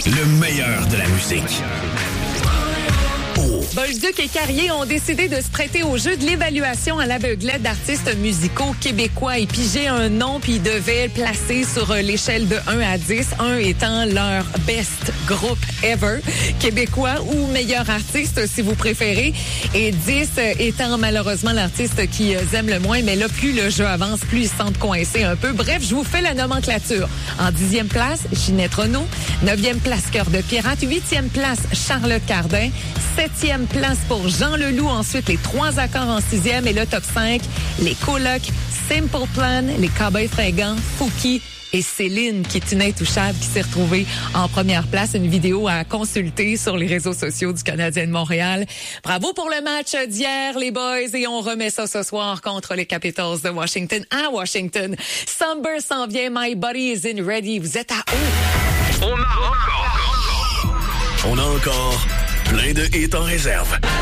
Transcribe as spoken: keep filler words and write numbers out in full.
Le meilleur de la musique. Bolduc et Carrier ont décidé de se prêter au jeu de l'évaluation à l'aveuglette d'artistes musicaux québécois. Ils pigeaient un nom puis ils devaient le placer sur l'échelle de un à dix, un étant leur best groupe ever, québécois ou meilleur artiste si vous préférez, et dix étant malheureusement l'artiste qu'ils aiment le moins. Mais là, plus le jeu avance, plus ils se sentent coincés un peu. Bref, je vous fais la nomenclature. En dixième place, Ginette Renault. Neuvième place, Cœur de Pirate. Huitième place, Charlotte Cardin. Septième place pour Jean Leloup. Ensuite, les trois accords en sixième. Et le top cinq, les Colocs, Simple Plan, les Cowboys Fringants, Fouki et Céline, qui est une intouchable, qui s'est retrouvée en première place. Une vidéo à consulter sur les réseaux sociaux du Canadien de Montréal. Bravo pour le match d'hier, les boys. Et on remet ça ce soir contre les Capitals de Washington à Washington. Summer s'en vient. My body is in ready. Vous êtes à haut. On a encore. On a encore plein de hits en réserve.